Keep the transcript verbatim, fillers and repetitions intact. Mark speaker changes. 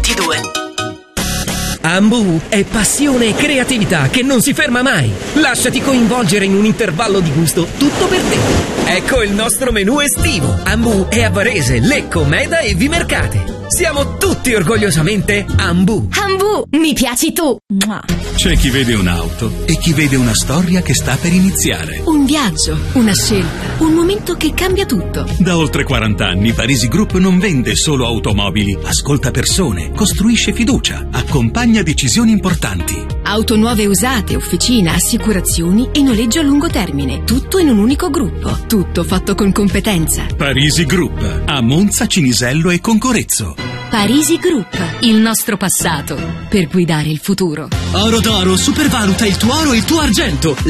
Speaker 1: ventidue.
Speaker 2: Ambu è passione e creatività che non si ferma mai. Lasciati coinvolgere in un intervallo di gusto tutto per te. Ecco il nostro menù estivo. Ambu è a Varese, Lecco, Meda e Vimercate. Siamo tutti orgogliosamente Ambu.
Speaker 3: Ambu, mi piaci tu.
Speaker 4: C'è chi vede un'auto e chi vede una storia che sta per iniziare.
Speaker 3: Un viaggio, una scelta, un momento che cambia tutto.
Speaker 4: Da oltre quaranta anni Parisi Group non vende solo automobili, ascolta persone, costruisce fiducia, accompagna decisioni importanti.
Speaker 3: Auto nuove e usate, officina, assicurazioni e noleggio a lungo termine. Tutto in un unico gruppo. Tutto fatto con competenza.
Speaker 4: Parisi Group, a Monza, Cinisello e Concorezzo.
Speaker 3: Parisi Group, il nostro passato per guidare il futuro.
Speaker 5: Oro d'oro supervaluta il tuo oro e il tuo argento.